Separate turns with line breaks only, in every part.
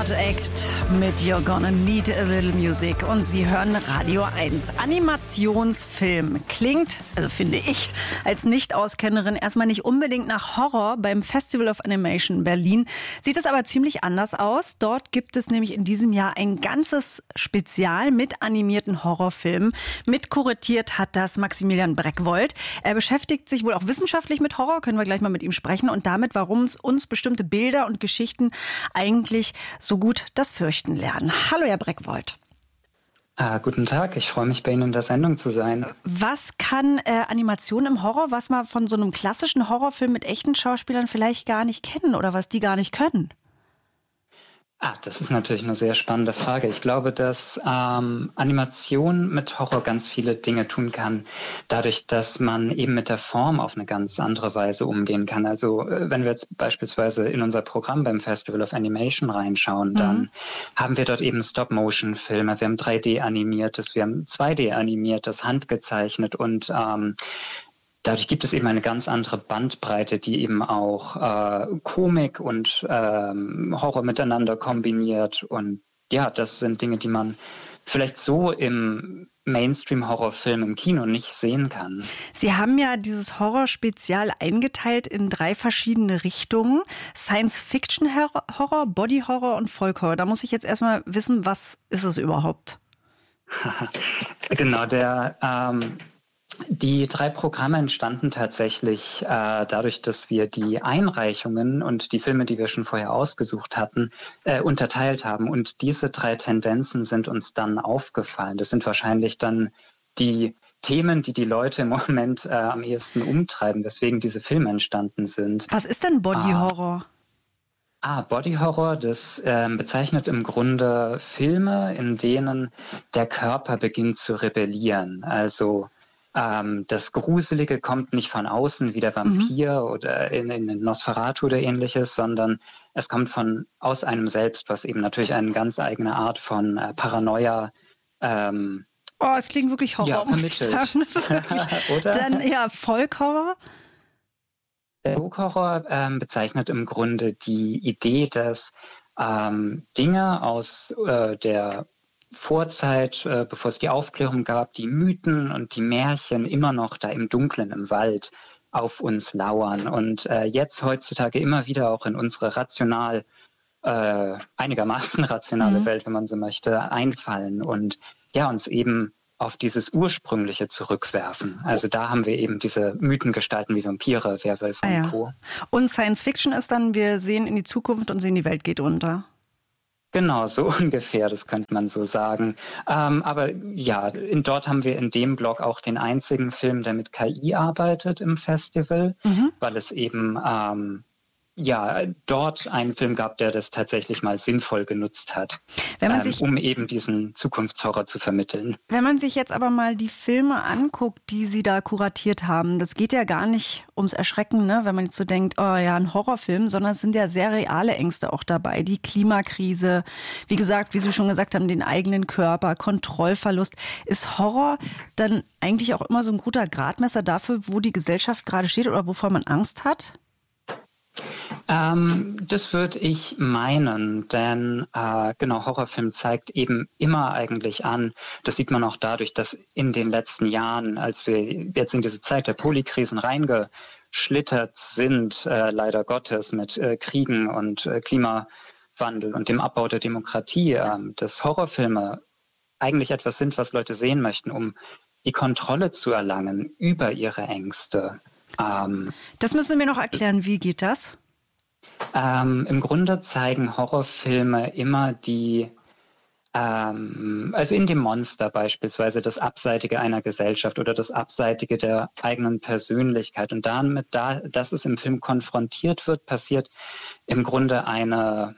Third Act mit You're Gonna Need a Little Music und Sie hören Radio 1. Animationsfilm klingt, also finde ich, als Nicht-Auskennerin erstmal nicht unbedingt nach Horror. Beim Festival of Animation Berlin sieht es aber ziemlich anders aus. Dort gibt es nämlich in diesem Jahr ein ganzes Spezial mit animierten Horrorfilmen. Mitkuratiert hat das Maximilian Breckwold. Er beschäftigt sich wohl auch wissenschaftlich mit Horror, können wir gleich mal mit ihm sprechen, und damit, warum es uns bestimmte Bilder und Geschichten eigentlich so gut das Fürchten lernen. Hallo, Herr Breckwold.
Guten Tag, ich freue mich, bei Ihnen in der Sendung zu sein.
Was kann Animation im Horror, was man von so einem klassischen Horrorfilm mit echten Schauspielern vielleicht gar nicht kennen oder was die gar nicht können?
Das ist natürlich eine sehr spannende Frage. Ich glaube, dass Animation mit Horror ganz viele Dinge tun kann, dadurch, dass man eben mit der Form auf eine ganz andere Weise umgehen kann. Also wenn wir jetzt beispielsweise in unser Programm beim Festival of Animation reinschauen, dann haben wir dort eben Stop-Motion-Filme, wir haben 3D-animiertes, wir haben 2D-animiertes, handgezeichnet und dadurch gibt es eben eine ganz andere Bandbreite, die eben auch Komik und Horror miteinander kombiniert. Und ja, das sind Dinge, die man vielleicht so im Mainstream-Horrorfilm im Kino nicht sehen kann.
Sie haben ja dieses Horror-Spezial eingeteilt in 3 verschiedene Richtungen. Science-Fiction-Horror, Body-Horror und Folk-Horror. Da muss ich jetzt erstmal wissen, was ist es überhaupt?
Genau, die 3 Programme entstanden tatsächlich dadurch, dass wir die Einreichungen und die Filme, die wir schon vorher ausgesucht hatten, unterteilt haben. Und diese 3 Tendenzen sind uns dann aufgefallen. Das sind wahrscheinlich dann die Themen, die die Leute im Moment am ehesten umtreiben, weswegen diese Filme entstanden sind.
Was ist denn Body Horror?
Body Horror, das bezeichnet im Grunde Filme, in denen der Körper beginnt zu rebellieren. Also das Gruselige kommt nicht von außen wie der Vampir oder in Nosferatu oder ähnliches, sondern es kommt aus einem selbst, was eben natürlich eine ganz eigene Art von Paranoia
es klingt wirklich Horror,
vermittelt.
Muss ich sagen. Oder? Dann Folk-Horror?
Der Folk-Horror bezeichnet im Grunde die Idee, dass Dinge aus der Vorzeit, bevor es die Aufklärung gab, die Mythen und die Märchen immer noch da im Dunklen, im Wald auf uns lauern und jetzt heutzutage immer wieder auch in unsere einigermaßen rationale Welt, wenn man so möchte, einfallen und ja, uns eben auf dieses Ursprüngliche zurückwerfen. Also da haben wir eben diese Mythengestalten wie Vampire, Werwölfe und Co.
Und Science Fiction ist dann, wir sehen in die Zukunft und sehen, die Welt geht unter.
Genau, so ungefähr, das könnte man so sagen. Aber ja, dort haben wir in dem Blog auch den einzigen Film, der mit KI arbeitet im Festival, weil es eben dort einen Film gab, der das tatsächlich mal sinnvoll genutzt hat, um eben diesen Zukunftshorror zu vermitteln.
Wenn man sich jetzt aber mal die Filme anguckt, die Sie da kuratiert haben, das geht ja gar nicht ums Erschrecken, ne? Wenn man jetzt so denkt, ein Horrorfilm, sondern es sind ja sehr reale Ängste auch dabei. Die Klimakrise, wie gesagt, wie Sie schon gesagt haben, den eigenen Körper, Kontrollverlust. Ist Horror dann eigentlich auch immer so ein guter Gradmesser dafür, wo die Gesellschaft gerade steht oder wovor man Angst hat?
Das würde ich meinen, denn Horrorfilm zeigt eben immer eigentlich an, das sieht man auch dadurch, dass in den letzten Jahren, als wir jetzt in diese Zeit der Polykrisen reingeschlittert sind, leider Gottes mit Kriegen und Klimawandel und dem Abbau der Demokratie, dass Horrorfilme eigentlich etwas sind, was Leute sehen möchten, um die Kontrolle zu erlangen über ihre Ängste.
Das müssen Sie mir noch erklären. Wie geht das?
Im Grunde zeigen Horrorfilme immer also in dem Monster beispielsweise, das Abseitige einer Gesellschaft oder das Abseitige der eigenen Persönlichkeit. Und damit, dass es im Film konfrontiert wird, passiert im Grunde eine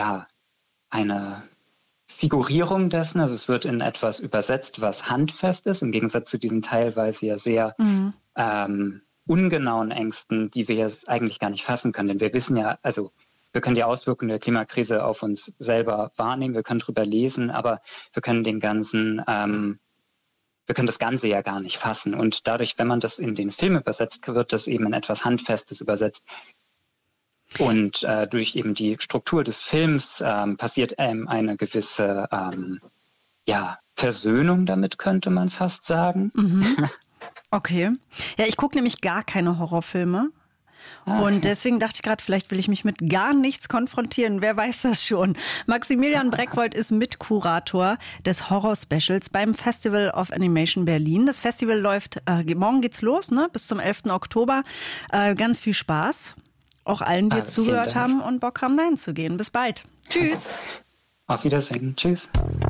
Figurierung dessen. Also es wird in etwas übersetzt, was handfest ist, im Gegensatz zu diesen teilweise ja sehr ungenauen Ängsten, die wir jetzt eigentlich gar nicht fassen können. Denn wir wissen ja, also wir können die Auswirkungen der Klimakrise auf uns selber wahrnehmen, wir können drüber lesen, aber wir können das Ganze ja gar nicht fassen. Und dadurch, wenn man das in den Film übersetzt, wird das eben in etwas Handfestes übersetzt. Und durch eben die Struktur des Films passiert eine gewisse Versöhnung damit, könnte man fast sagen.
Okay. Ja, ich gucke nämlich gar keine Horrorfilme. Und deswegen dachte ich gerade, vielleicht will ich mich mit gar nichts konfrontieren. Wer weiß das schon? Maximilian Breckwold ist Mitkurator des Horror-Specials beim Festival of Animation Berlin. Das Festival läuft, morgen geht's los, ne? Bis zum 11. Oktober. Ganz viel Spaß. Auch allen, die jetzt zugehört haben und Bock haben, dahin zu gehen. Bis bald. Tschüss.
Auf Wiedersehen. Tschüss.